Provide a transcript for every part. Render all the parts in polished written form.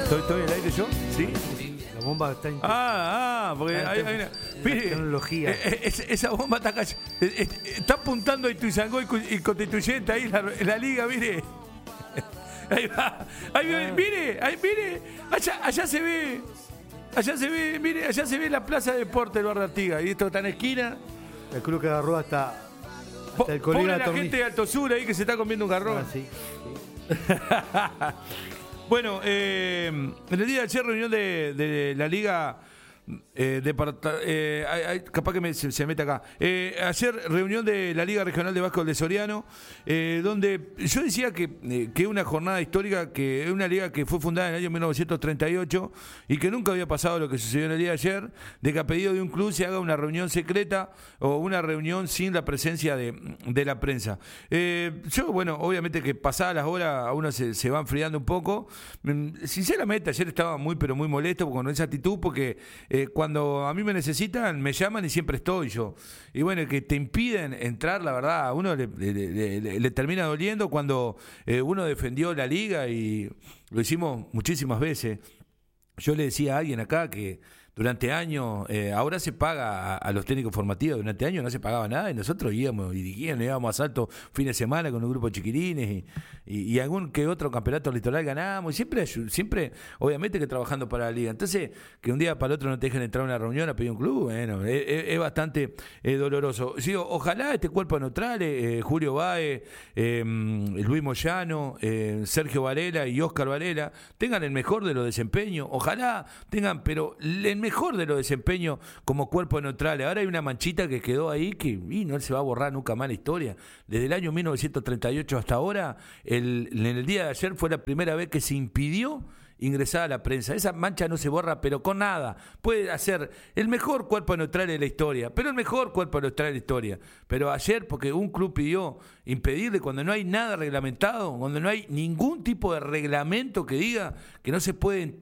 ¿Estoy al aire yo? ¿Sí? La bomba está Porque hay una tecnología. Esa bomba está acá. Está apuntando a Ituzaingó y Constituyente ahí en la liga, mire. Ahí va. Mire. Allá se ve. Mire, allá se ve la plaza de deporte del Barrio Artigas. Y esto está en esquina. El club que agarró hasta el Pobre colega la gente de Alto Sur ahí que se está comiendo un garrón. Sí. Bueno, en el día de ayer reunión de la Liga capaz que se mete acá. Ayer reunión de la Liga Regional de Básquetbol de Soriano, donde yo decía que es una jornada histórica, que es una liga que fue fundada en el año 1938 y que nunca había pasado lo que sucedió en el día de ayer, de que a pedido de un club se haga una reunión secreta o una reunión sin la presencia de la prensa. Yo, bueno, obviamente que pasadas las horas a uno se va enfriando un poco. Sinceramente, ayer estaba muy molesto con esa actitud porque cuando a mí me necesitan, me llaman y siempre estoy yo. Y bueno, que te impiden entrar, la verdad, a uno le termina doliendo cuando uno defendió la liga y lo hicimos muchísimas veces. Yo le decía a alguien acá que durante años, ahora se paga a los técnicos formativos, durante años no se pagaba nada y nosotros íbamos a Salto fin de semana con un grupo de chiquirines y algún que otro campeonato litoral ganábamos, y siempre obviamente que trabajando para la liga. Entonces, que un día para el otro no te dejen entrar a una reunión a pedir un club, bueno, es bastante doloroso. Sí, ojalá este cuerpo neutral, Julio Báez, Luis Moyano, Sergio Varela y Óscar Varela, tengan el mejor de los desempeños, ojalá tengan, pero el mejor de los desempeños como cuerpo neutral. Ahora hay una manchita que quedó ahí que no se va a borrar nunca más la historia. Desde el año 1938 hasta ahora, en el día de ayer fue la primera vez que se impidió ingresar a la prensa. Esa mancha no se borra, pero con nada. Puede hacer el mejor cuerpo neutral de la historia, pero el mejor cuerpo neutral de la historia. Pero ayer, porque un club pidió impedirle, cuando no hay nada reglamentado, cuando no hay ningún tipo de reglamento que diga que no se puede,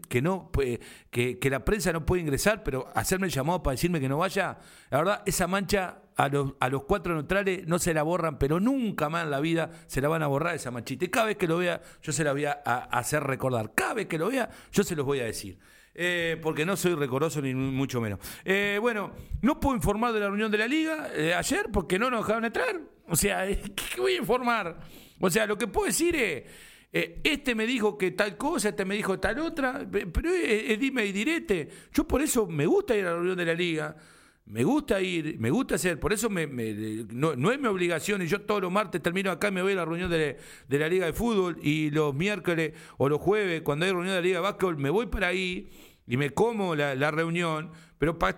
que la prensa no puede ingresar, pero hacerme el llamado para decirme que no vaya, la verdad, esa mancha a los cuatro neutrales no se la borran, pero nunca más en la vida se la van a borrar esa manchita. Y cada vez que lo vea, yo se la voy a hacer recordar. Cada vez que lo vea, yo se los voy a decir. Porque no soy recoroso ni mucho menos. Bueno, no puedo informar de la reunión de la Liga ayer porque no nos dejaron entrar. O sea, ¿qué voy a informar? O sea, lo que puedo decir es... este me dijo que tal cosa, este me dijo tal otra, pero es dime y direte. Yo por eso me gusta ir a la reunión de la Liga. Me gusta ir, me gusta hacer, por eso no es mi obligación, y yo todos los martes termino acá y me voy a la reunión de la Liga de Fútbol, y los miércoles o los jueves, cuando hay reunión de la Liga de Básquetbol, me voy para ahí y me como la reunión, pero para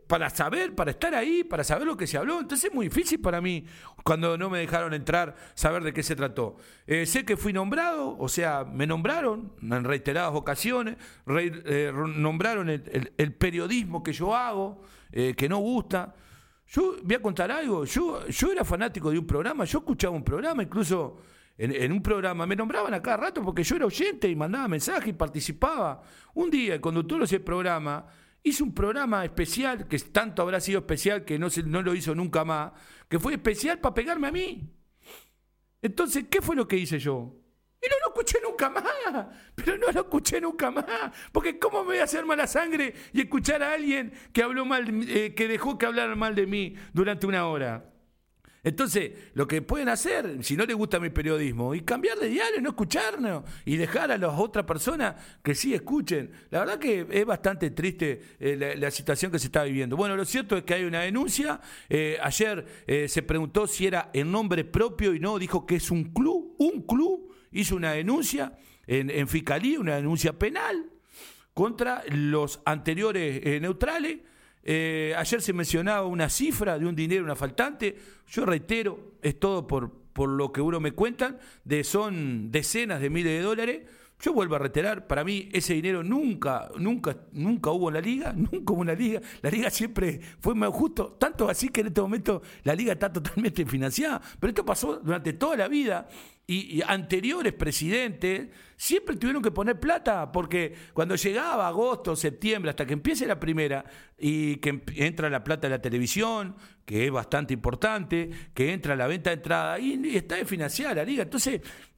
estar ahí, para saber lo que se habló. Entonces es muy difícil para mí, cuando no me dejaron entrar, saber de qué se trató. Sé que fui nombrado, o sea, me nombraron en reiteradas ocasiones, nombraron el periodismo que yo hago, que no gusta. Yo voy a contar algo, yo era fanático de un programa, yo escuchaba un programa, incluso en un programa me nombraban a cada rato porque yo era oyente y mandaba mensajes y participaba. Un día el conductor de ese programa hizo un programa especial, que tanto habrá sido especial que no lo hizo nunca más, que fue especial para pegarme a mí. Entonces, ¿qué fue lo que hice yo? Y no lo escuché nunca más, pero no lo escuché nunca más, porque ¿cómo me voy a hacer mala sangre y escuchar a alguien que habló mal, que dejó que hablar mal de mí durante una hora? Entonces, lo que pueden hacer, si no les gusta mi periodismo, y cambiar de diario, no escucharnos, y dejar a las otras personas que sí escuchen. La verdad que es bastante triste la situación que se está viviendo. Bueno, lo cierto es que hay una denuncia. Ayer se preguntó si era en nombre propio y no, dijo que es un club hizo una denuncia en Fiscalía, una denuncia penal contra los anteriores neutrales. Ayer se mencionaba una cifra de un dinero, una faltante. Yo reitero, es todo por lo que uno me cuentan, son decenas de miles de dólares. Yo vuelvo a reiterar, para mí ese dinero nunca hubo en la Liga, nunca hubo en la Liga. La Liga siempre fue más justo, tanto así que en este momento la Liga está totalmente financiada. Pero esto pasó durante toda la vida. Y anteriores presidentes siempre tuvieron que poner plata, porque cuando llegaba agosto, septiembre, hasta que empiece la primera y que entra la plata de la televisión, que es bastante importante, que entra la venta de entrada y está desfinanciada la Liga. Entonces,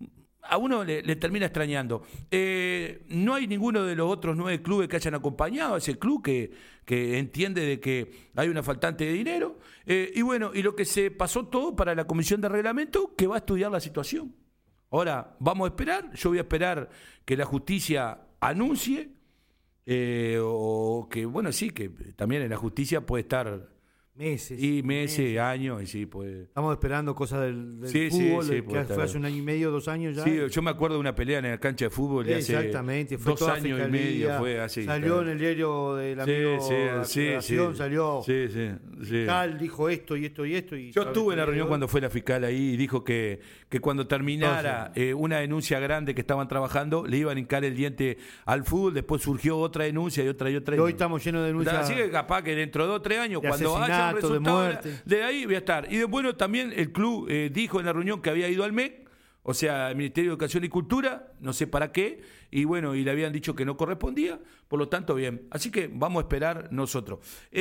a uno le termina extrañando. No hay ninguno de los otros 9 clubes que hayan acompañado a ese club que entiende de que hay una faltante de dinero. Y bueno, y lo que se pasó todo para la comisión de reglamento, que va a estudiar la situación. Ahora, vamos a esperar. Yo voy a esperar que la justicia anuncie, o que, bueno, sí, que también en la justicia puede estar... meses, años, y sí, pues. Estamos esperando cosas del sí, fútbol, sí, que fue hace 1 año y medio, 2 años ya. Sí, yo me acuerdo de una pelea en la cancha de fútbol de hace exactamente, fue 2 toda años y medio, fue así. Salió en el diario del amigo salió. Sí. Tal dijo esto y esto y esto. Y yo estuve en la reunión cuando fue la fiscal ahí y dijo que cuando terminara una denuncia grande que estaban trabajando, le iban a hincar el diente al fútbol. Después surgió otra denuncia y otra. Y hoy estamos llenos de denuncias. Así que capaz que dentro de 2 o 3 años, cuando haya un resultado de muerte, de ahí voy a estar. Y bueno, también el club dijo en la reunión que había ido al MEC, o sea, al Ministerio de Educación y Cultura, no sé para qué, y bueno, y le habían dicho que no correspondía, por lo tanto, bien. Así que vamos a esperar nosotros.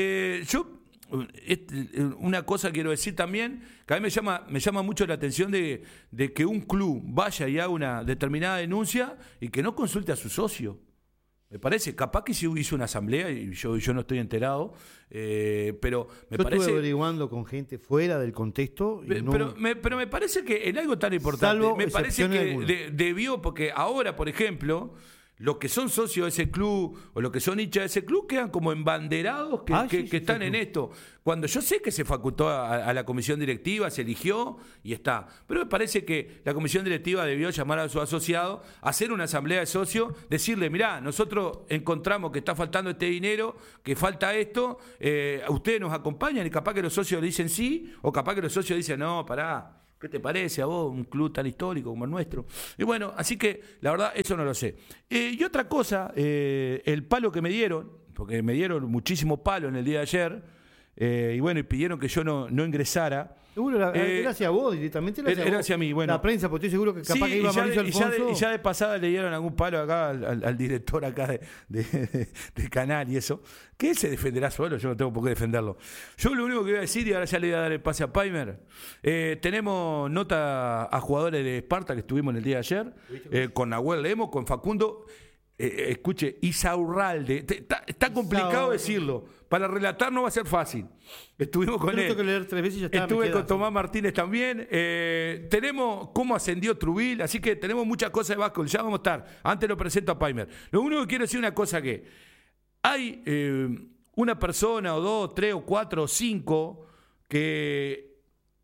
Una cosa quiero decir también, que a mí me llama mucho la atención de que un club vaya y haga una determinada denuncia y que no consulte a su socio. Me parece, capaz que si hizo una asamblea, y yo no estoy enterado, pero me parece... Yo estuve averiguando con gente fuera del contexto. Y pero me parece que en algo tan importante, me parece que debió, porque ahora, por ejemplo, los que son socios de ese club o los que son hinchas de ese club quedan como embanderados que están en esto. Cuando yo sé que se facultó a la comisión directiva, se eligió y está. Pero me parece que la comisión directiva debió llamar a su asociado, hacer una asamblea de socios, decirle, mirá, nosotros encontramos que está faltando este dinero, que falta esto, ustedes nos acompañan, y capaz que los socios le dicen sí, o capaz que los socios dicen, no, pará. ¿Qué te parece a vos, un club tan histórico como el nuestro? Y bueno, así que la verdad, eso no lo sé. Y otra cosa, el palo que me dieron, porque me dieron muchísimo palo en el día de ayer, y bueno, y pidieron que yo no ingresara. Seguro era hacia vos directamente. Era hacia mí, bueno. La prensa, porque estoy seguro que capaz que iba Mauricio Alfonso. Y ya de pasada le dieron algún palo acá al director acá del canal y eso, que él se defenderá solo, yo no tengo por qué defenderlo. Yo lo único que voy a decir, y ahora ya le voy a dar el pase a Paimer, tenemos nota a jugadores de Esparta que estuvimos en el día de ayer, con Nahuel Lemos, con Facundo, escuche, Isaurralde, está complicado decirlo, para relatar no va a ser fácil. Estuvimos con él. Tengo que leer 3 veces y ya está. Estuve con Tomás Martínez también. Tenemos cómo ascendió Trubil, así que tenemos muchas cosas de básquetbol. Ya vamos a estar. Antes lo presento a Paimer. Lo único que quiero decir una cosa, que hay una persona o 2, 3 o 4 o 5 que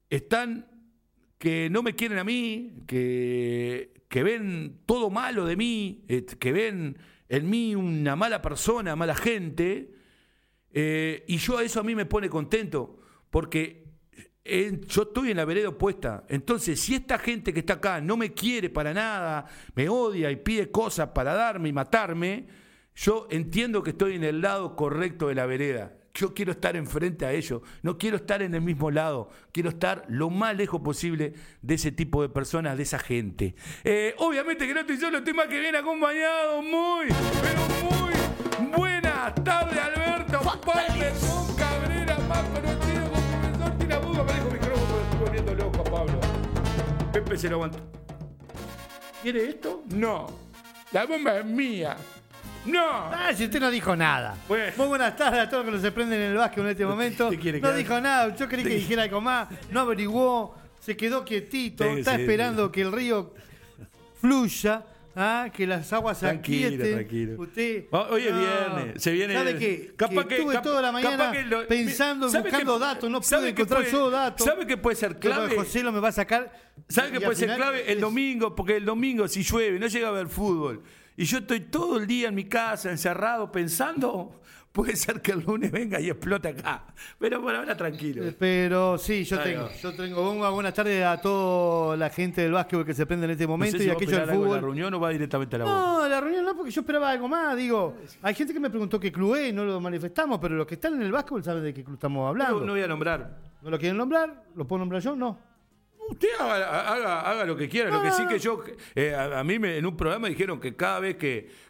no me quieren a mí, que ven todo malo de mí, que ven en mí una mala persona, mala gente, y eso a mí me pone contento, porque yo estoy en la vereda opuesta. Entonces, si esta gente que está acá no me quiere para nada, me odia y pide cosas para darme y matarme, yo entiendo que estoy en el lado correcto de la vereda. Yo quiero estar enfrente a ellos, no quiero estar en el mismo lado, quiero estar lo más lejos posible de ese tipo de personas, de esa gente. Obviamente que no estoy solo, estoy más que bien acompañado. Pero muy buenas tardes, Alberto Pablo con Cabrera, más conocido como profesor Tirabuga. Me dijo micrófono, me estoy volviendo loco a Pablo. Pepe se lo aguantó. ¿Quiere esto? No. La bomba es mía. No. Si usted no dijo nada. Bueno. Muy buenas tardes a todos los que se prenden en el básquet en este momento. No dijo nada. Yo creí que dijera algo más. No averiguó. Se quedó quietito. Está esperando que el río fluya. Que las aguas se aquieten. Tranquilo. Usted. Hoy es viernes. Se viene. ¿Sabe qué? Estuve toda la mañana pensando, buscando datos. No pude encontrar yo datos. ¿Sabe qué puede ser clave? José lo me va a sacar. ¿Sabe qué puede ser clave? El domingo, porque el domingo si llueve, no llega a ver fútbol. Y yo estoy todo el día en mi casa, encerrado, pensando, puede ser que el lunes venga y explote acá. Pero por ahora tranquilo. Pero sí, yo tengo. Buenas tardes a toda la gente del básquetbol que se prende en este momento. No sé si y aquello del fútbol. ¿La reunión o va directamente a la voz? No, la reunión no, porque yo esperaba algo más. Digo, hay gente que me preguntó qué club es, no lo manifestamos, pero los que están en el básquetbol saben de qué club estamos hablando. No voy a nombrar. ¿No lo quieren nombrar? ¿Lo puedo nombrar yo? No. Usted haga lo que quiera, lo que sí que yo, a mí en un programa dijeron que cada vez que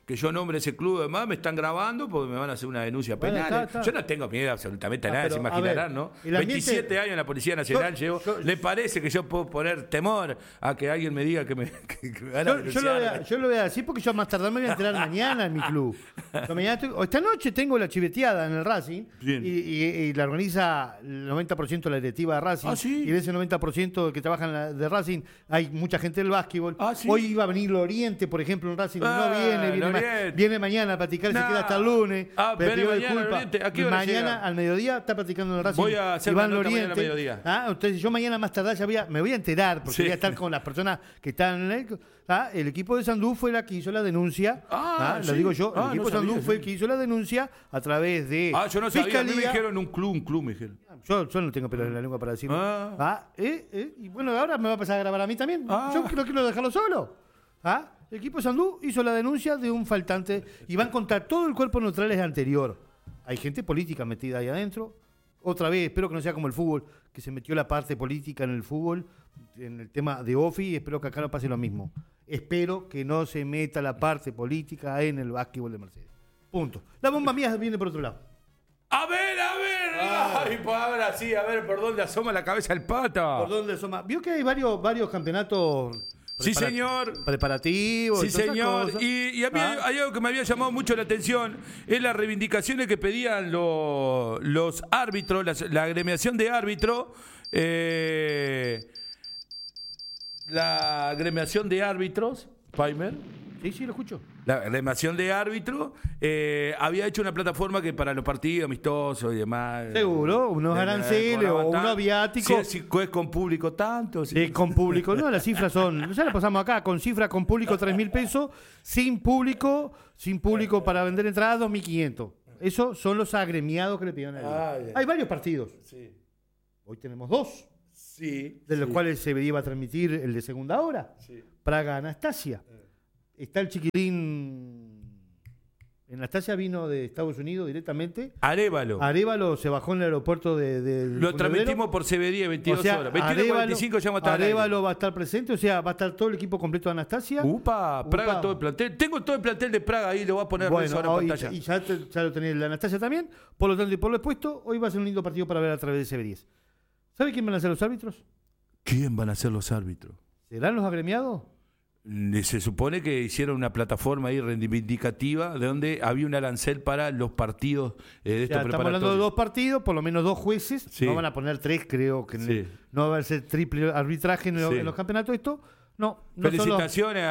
que yo nombre ese club, además me están grabando porque me van a hacer una denuncia penal. Está. Yo no tengo miedo absolutamente a nada, se imaginarán, ¿no? 27 años en la Policía Nacional llevo. ¿Le parece que yo puedo poner temor a que alguien me diga que me van a denunciar? Yo lo voy a decir porque yo más tarde me voy a enterar mañana en mi club. Esta noche tengo la chiveteada en el Racing y la organiza el 90% de la directiva de Racing. ¿Sí? Y de ese 90% que trabajan de Racing hay mucha gente del básquetbol. ¿Sí? Hoy iba a venir Oriente, por ejemplo, en Racing. No viene mañana a platicar, se queda hasta el lunes. Pidió disculpas. Mañana al mediodía está practicando en el Racing. Voy a hacer Iván mañana Oriente. al mediodía. Entonces yo mañana más tarde me voy a enterar, porque voy a estar con las personas que están en el equipo de Sandú fue la que hizo la denuncia. Lo digo yo, el equipo de Sandú fue el que hizo la denuncia a través de yo no sabía, Fiscalía. a mí me dijeron un club me dijeron. Yo no tengo pelos en la lengua para decirlo. Y bueno, ahora me va a pasar a grabar a mí también. Yo no quiero dejarlo solo. El equipo de Sandú hizo la denuncia de un faltante y van contra todo el cuerpo neutral es anterior. Hay gente política metida ahí adentro. Otra vez, espero que no sea como el fútbol, que se metió la parte política en el fútbol, en el tema de OFI, y espero que acá no pase lo mismo. Espero que no se meta la parte política en el básquetbol de Mercedes. Punto. La bomba mía viene por otro lado. A ver. Ay, pues ahora sí, a ver por dónde asoma la cabeza el Pata. ¿Por dónde asoma? Vio que hay varios campeonatos. Sí, señor. Preparativos. Sí, señor. Y a mí hay algo que me había llamado mucho la atención, es las reivindicaciones que pedían los árbitros, la agremiación de árbitros, la agremiación de árbitros, Paimer. Sí, lo escucho. La agremiación de árbitros había hecho una plataforma que para los partidos amistosos y demás. Seguro, unos aranceles o unos viáticos. Si es con público tanto. Con público, no, las cifras son. Ya las pasamos acá, con cifra con público 3.000 pesos, sin público para vender entradas 2.500. Esos son los agremiados que le pidieron a él. Hay varios partidos. Sí. Hoy tenemos 2. Sí. De los cuales se iba a transmitir el de segunda hora. Sí. Praga Anastasia. Está el chiquilín. Anastasia vino de Estados Unidos directamente. Arévalo se bajó en el aeropuerto de Lo transmitimos por CB10, 22 horas. 21:45 ya vamos a estar. Arévalo va a estar presente, o sea, va a estar todo el equipo completo de Anastasia. Praga, todo el plantel. Tengo todo el plantel de Praga ahí, lo voy a poner ahora en pantalla. Y ya lo tenés la Anastasia también. Por lo tanto, y por lo expuesto, hoy va a ser un lindo partido para ver a través de CB10. ¿Sabe quién van a ser los árbitros? ¿Quién van a ser los árbitros? ¿Serán los agremiados? Se supone que hicieron una plataforma ahí reivindicativa de donde había un arancel para los partidos de estos preparatorios. Estamos hablando de 2 partidos, por lo menos 2 jueces. Sí. No van a poner 3, creo que no va a ser triple arbitraje en los campeonatos. Esto no. Felicitaciones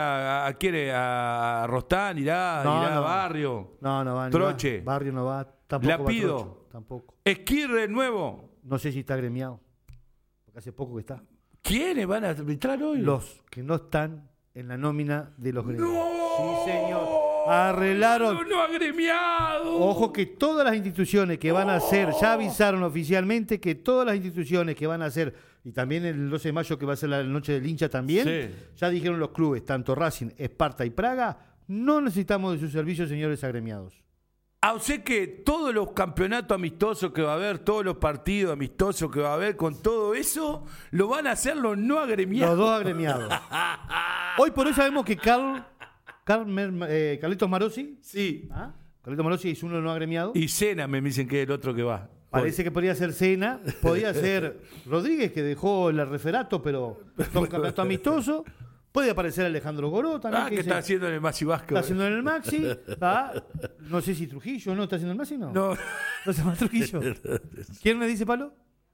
a Rostán, irá Barrio. No va. Troche. Barrio no va. Tampoco Lapido. va Troche, tampoco. Esquirre nuevo. No sé si está agremiado. Porque hace poco que está. ¿Quiénes van a arbitrar hoy? Los que no están en la nómina de los gremios. ¡No! Sí, señor. Arreglaron. ¡No agremiado! Ojo que todas las instituciones que van a hacer, ya avisaron oficialmente que todas las instituciones que van a hacer, y también el 12 de mayo que va a ser la noche del hincha también, ya dijeron los clubes, tanto Racing, Esparta y Praga, no necesitamos de sus servicios, señores agremiados. O sea que todos los campeonatos amistosos que va a haber, todos los partidos amistosos que va a haber, con todo eso, lo van a hacer los no agremiados. Los 2 agremiados. Hoy por hoy sabemos que Carlitos Marossi. Sí. Carlitos Marossi es uno no agremiado. Y Sena me dicen que es el otro que va. Parece que podría ser Sena, podría ser Rodríguez, que dejó el referato, pero son campeonatos amistosos. Puede aparecer Alejandro Goró también. Que está haciendo en el Maxi Vasco. Está haciendo en el Maxi. No sé si Trujillo, ¿no? ¿Está haciendo en el Maxi? No se llama Trujillo. ¿Quién me dice, Pablo?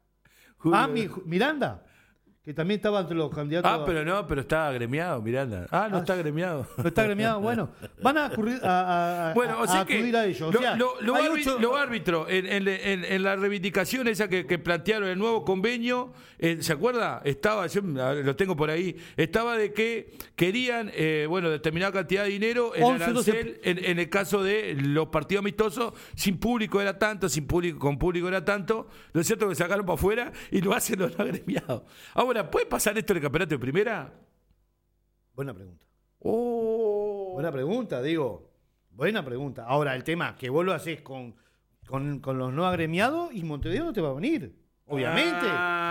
Miranda. Que también estaba entre los candidatos. Pero está agremiado, Miranda. No está agremiado. No está agremiado, bueno. Van a acudir a acudir a ellos. Los árbitros, en la reivindicación esa que plantearon el nuevo convenio, ¿se acuerda? Estaba, yo lo tengo por ahí, estaba de que querían, determinada cantidad de dinero en arancel, en el caso de los partidos amistosos, sin público era tanto, con público era tanto. Lo cierto es que sacaron para afuera y lo hacen los no agremiados. Ahora, ¿puede pasar esto en el campeonato de primera? Buena pregunta. Buena pregunta, digo. Buena pregunta. Ahora, el tema que vos lo haces con los no agremiados y Montevideo no te va a venir. Obviamente.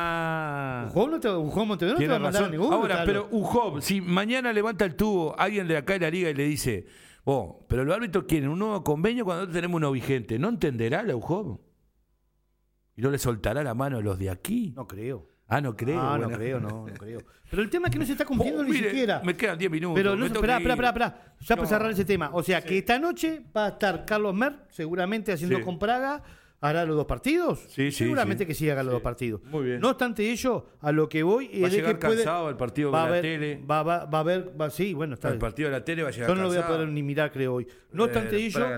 UJOB Montevideo no te va a mandar a ninguno. Ahora, pero UJOB, si mañana levanta el tubo alguien de acá de la liga y le dice, Pero los árbitros quieren un nuevo convenio cuando nosotros tenemos uno vigente. ¿No entenderá la UJOP? ¿Y no le soltará la mano a los de aquí? No creo. No creo. No creo. Pero el tema es que no se está cumpliendo ni siquiera. Me quedan 10 minutos. Pero no, esperá. Ya para cerrar ese tema. O sea, que esta noche va a estar Carlos Mer, seguramente haciendo con Praga. ¿Hará los 2 partidos? Sí. Seguramente que sí haga los 2 partidos. Muy bien. No obstante ello, a lo que voy... Va a llegar cansado el partido de la tele. Va a haber... Sí, bueno, está bien. El partido de la tele va a llegar cansado. Yo no cansado. lo voy a poder ni mirar, creo, hoy. No obstante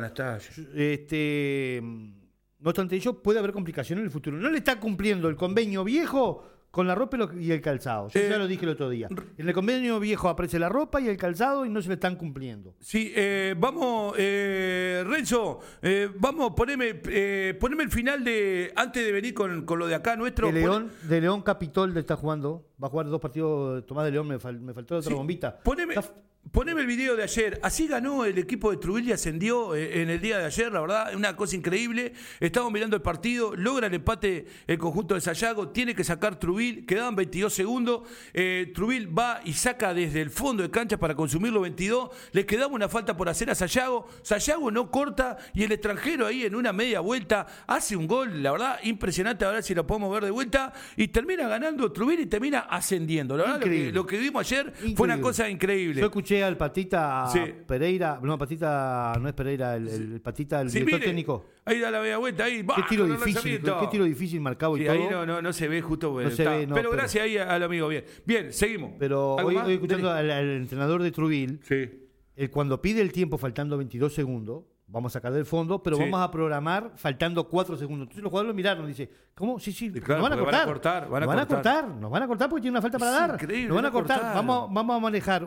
ello, puede haber complicaciones en el futuro. No le está cumpliendo el convenio viejo con la ropa y el calzado. Yo ya lo dije el otro día. En el convenio viejo aparece la ropa y el calzado y no se le están cumpliendo. Sí, vamos, Renzo, vamos, poneme el final de antes de venir con lo de acá nuestro. De León Capitol está jugando. Va a jugar 2 partidos. Tomás de León, me faltó otra bombita. Poneme el video de ayer. Así ganó el equipo de Trubil y ascendió en el día de ayer, la verdad, es una cosa increíble. Estamos mirando el partido, logra el empate el conjunto de Sayago, tiene que sacar Trubil, quedaban 22 segundos. Trubil va y saca desde el fondo de cancha para consumir los 22. Le quedaba una falta por hacer a Sayago. Sayago no corta y el extranjero ahí en una media vuelta hace un gol, la verdad, impresionante. A ver si lo podemos ver de vuelta. Y termina ganando Trubil y termina ascendiendo. La verdad, lo que vimos ayer fue una cosa increíble. Yo escuché al Patita Pereira, Patita no es Pereira, el Patita, el director técnico. Ahí da la media vuelta, ahí va. Qué tiro difícil marcado y todo. Ahí no se ve justo. Pero gracias ahí al amigo, bien, seguimos. Pero hoy escuchando al entrenador de Trubil, cuando pide el tiempo faltando 22 segundos, vamos a sacar del fondo, pero vamos a programar faltando 4 segundos. Entonces los jugadores lo miraron y dicen, ¿cómo? Sí, claro, nos van a cortar. Nos van a cortar porque tiene una falta para dar. Increíble, nos van a cortar. Vamos a manejar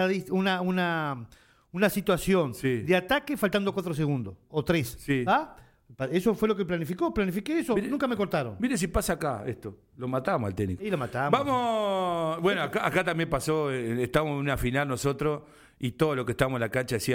una situación de ataque faltando 4 segundos o 3. Eso fue lo que planifiqué eso, nunca me cortaron. Mire si pasa acá esto, lo matamos al técnico. Y lo matamos. Vamos, bueno, acá también pasó, estamos en una final nosotros y todo lo que estamos en la cancha decía